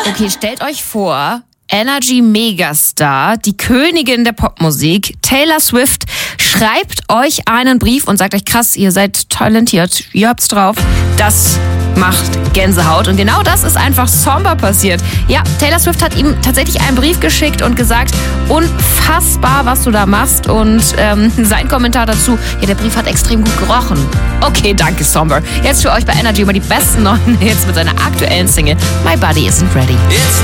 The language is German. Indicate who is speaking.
Speaker 1: Okay, stellt euch vor, Energy Megastar, die Königin der Popmusik, Taylor Swift, schreibt euch einen Brief und sagt euch, krass, ihr seid talentiert, ihr habt's drauf. Das macht Gänsehaut. Und genau das ist einfach Somber passiert. Ja, Taylor Swift hat ihm tatsächlich einen Brief geschickt und gesagt, unfassbar, was du da machst. Und sein Kommentar dazu, ja, der Brief hat extrem gut gerochen. Okay, danke Somber. Jetzt für euch bei Energy immer die besten neuen Hits mit seiner aktuellen Single My Body Isn't Ready.